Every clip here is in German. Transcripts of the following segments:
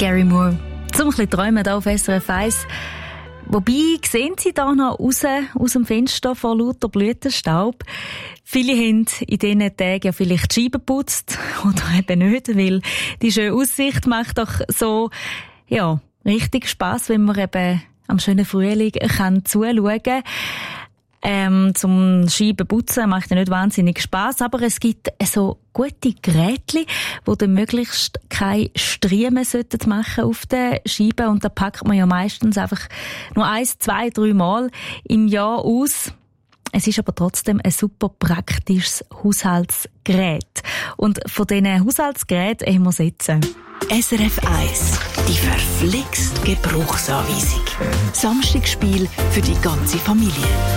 Gary Moore. Zum ein bisschen träumen hier auf SRF 1. Wobei, sehen Sie da noch raus aus dem Fenster vor lauter Blütenstaub? Viele haben in diesen Tagen ja vielleicht die Scheiben geputzt oder eben nicht, weil die schöne Aussicht macht doch so, ja, richtig Spass, wenn man eben am schönen Frühling kann zuschauen kann. Zum Scheibenputzen macht ja nicht wahnsinnig Spass, aber es gibt so gute Geräte, die dann möglichst keine Striemen machen auf den Scheiben. Und da packt man ja meistens einfach nur 1, 2, 3 Mal im Jahr aus. Es ist aber trotzdem ein super praktisches Haushaltsgerät. Und von diesen Haushaltsgeräten haben wir es jetzt. SRF 1, die verflixt Gebrauchsanweisung. Samstagsspiel für die ganze Familie.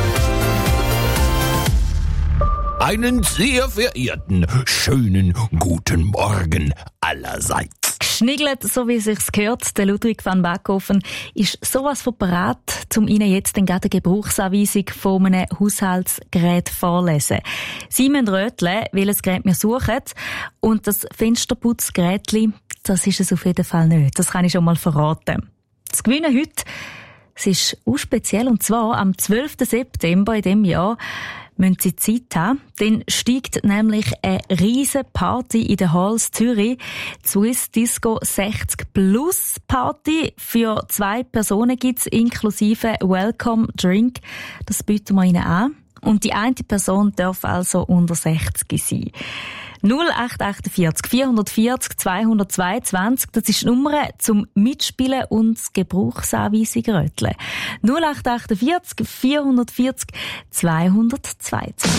Einen sehr verehrten, schönen guten Morgen allerseits. Geschniggelt, so wie es sich gehört, der Ludwig van Backhofen ist sowas von parat, um Ihnen jetzt gerade eine Gebrauchsanweisung von einem Haushaltsgerät vorzulesen. Sie müssen röteln, welches Gerät wir suchen. Und das Fensterputzgerät, das ist es auf jeden Fall nicht. Das kann ich schon mal verraten. Das Gewinnen heute, es ist auch speziell, und zwar am 12. September in diesem Jahr müssen Sie Zeit haben. Dann steigt nämlich eine riesen Party in den Halls Zürich. Die Swiss Disco 60 Plus Party. Für 2 Personen gibt's inklusive Welcome Drink. Das bieten wir Ihnen an. Und die eine Person darf also unter 60 sein. 0848 440 222, das ist die Nummer zum Mitspielen und das Gebrauchsanweisung röteln. 0848 440 222.